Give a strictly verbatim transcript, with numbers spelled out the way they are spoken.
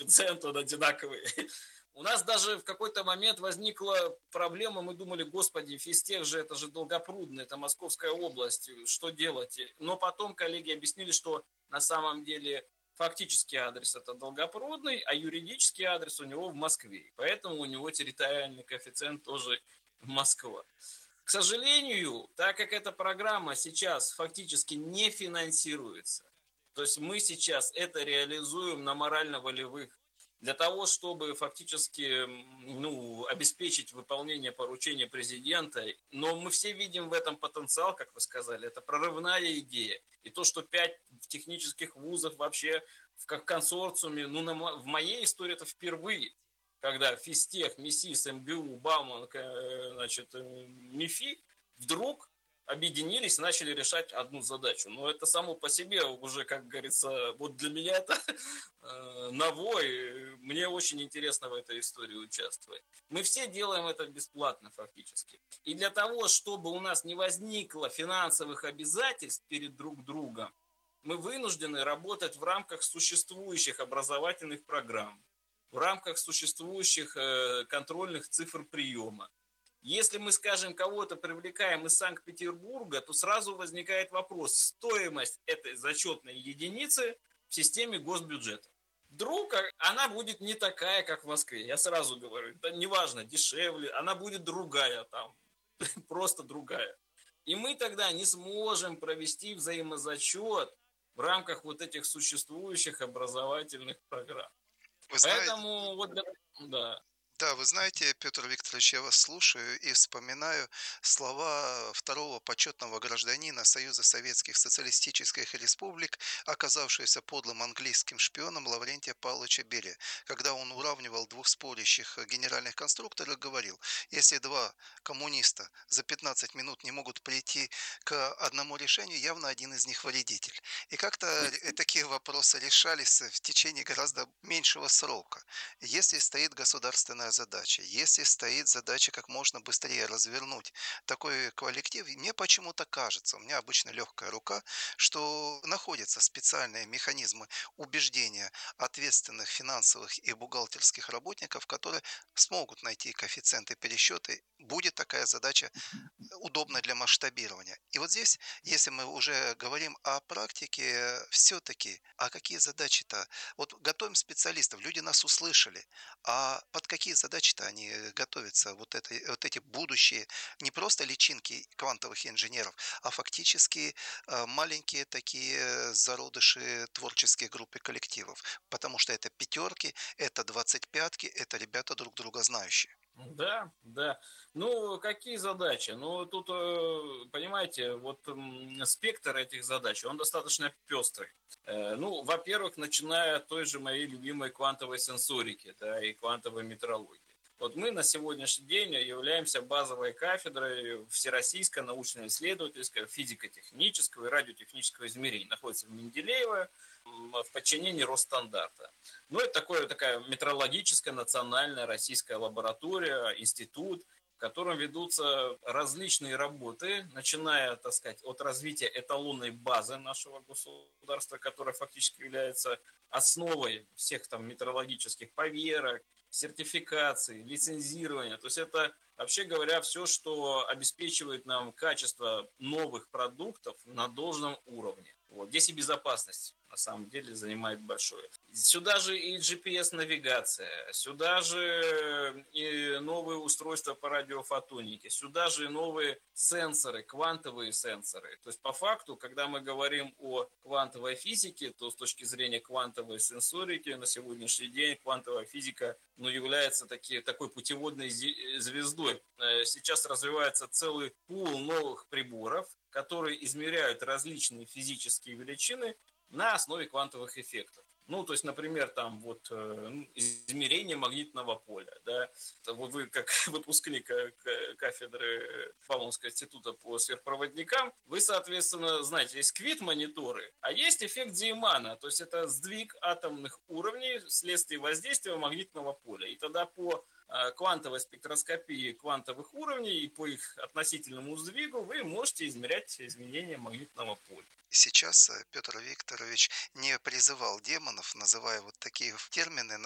коэффициент он одинаковый. У нас даже в какой-то момент возникла проблема, мы думали, господи, физтех же, это же Долгопрудный, это Московская область, что делать? Но потом коллеги объяснили, что на самом деле фактический адрес это Долгопрудный, а юридический адрес у него в Москве. Поэтому у него территориальный коэффициент тоже Москва. К сожалению, так как эта программа сейчас фактически не финансируется, то есть мы сейчас это реализуем на морально-волевых, для того, чтобы фактически ну, обеспечить выполнение поручения президента. Но мы все видим в этом потенциал, как вы сказали, это прорывная идея. И то, что пять технических вузов вообще в консорциуме, ну, на, в моей истории это впервые, когда физтех, МИСИС, МГУ, Бауман, значит, МИФИ вдруг объединились, начали решать одну задачу. Но это само по себе уже, как говорится, вот для меня это э, новое. Мне очень интересно в этой истории участвовать. Мы все делаем это бесплатно фактически. И для того, чтобы у нас не возникло финансовых обязательств перед друг другом, мы вынуждены работать в рамках существующих образовательных программ, в рамках существующих э, контрольных цифр приема. Если мы, скажем, кого-то привлекаем из Санкт-Петербурга, то сразу возникает вопрос, стоимость этой зачетной единицы в системе госбюджета. Вдруг она будет не такая, как в Москве, я сразу говорю, это неважно, дешевле, она будет другая там, просто другая. И мы тогда не сможем провести взаимозачет в рамках вот этих существующих образовательных программ. Вы знаете, Поэтому вот для... Да. Да, вы знаете, Петр Викторович, я вас слушаю и вспоминаю слова второго почетного гражданина Союза Советских Социалистических Республик, оказавшегося подлым английским шпионом Лаврентия Павловича Берия, когда он уравнивал двух спорящих генеральных конструкторов, говорил, если два коммуниста за пятнадцать минут не могут прийти к одному решению, явно один из них вредитель. И как-то такие вопросы решались в течение гораздо меньшего срока. Если стоит государственная задача, если стоит задача как можно быстрее развернуть такой коллектив, мне почему-то кажется, у меня обычно легкая рука, что находятся специальные механизмы убеждения ответственных финансовых и бухгалтерских работников, которые смогут найти коэффициенты пересчета, будет такая задача удобно для масштабирования. И вот здесь, если мы уже говорим о практике, все-таки, а какие задачи-то? Вот готовим специалистов, люди нас услышали, а под какие задачи-то они готовятся, вот, это, вот эти будущие, не просто личинки квантовых инженеров, а фактически э, маленькие такие зародыши творческих групп и коллективов, потому что это пятерки, это двадцать пятки, это ребята друг друга знающие. Да, да. Ну, какие задачи? Ну, тут, э, понимаете, вот м, спектр этих задач, он достаточно пестрый. Э, Ну, во-первых, начиная от той же моей любимой квантовой сенсорики, да, и квантовой метрологии. Вот мы на сегодняшний день являемся базовой кафедрой Всероссийского научно-исследовательского, физико-технического и радиотехнического измерения. Находится в Менделеево, м, в подчинении Росстандарта. Ну, это такое, такая метрологическая национальная российская лаборатория, институт, в котором ведутся различные работы, начиная, так сказать, от развития эталонной базы нашего государства, которая фактически является основой всех там метрологических поверок, сертификаций, лицензирования. То есть это, вообще говоря, все, что обеспечивает нам качество новых продуктов на должном уровне. Вот. Здесь и безопасность на самом деле занимает большое. Сюда же и джи пи эс-навигация, сюда же и новые устройства по радиофотонике, сюда же и новые сенсоры, квантовые сенсоры. То есть по факту, когда мы говорим о квантовой физике, то с точки зрения квантовой сенсорики на сегодняшний день квантовая физика ну, является таки, такой путеводной звездой. Сейчас развивается целый пул новых приборов, которые измеряют различные физические величины на основе квантовых эффектов. Ну, то есть, например, там вот э, измерение магнитного поля, да, вы как выпускник кафедры Павловского института по сверхпроводникам, вы, соответственно, знаете, есть квит-мониторы, а есть эффект Зеймана, то есть это сдвиг атомных уровней вследствие воздействия магнитного поля. И тогда по квантовой спектроскопии квантовых уровней и по их относительному сдвигу вы можете измерять изменения магнитного поля. Сейчас Петр Викторович не призывал демонов, называя вот такие термины,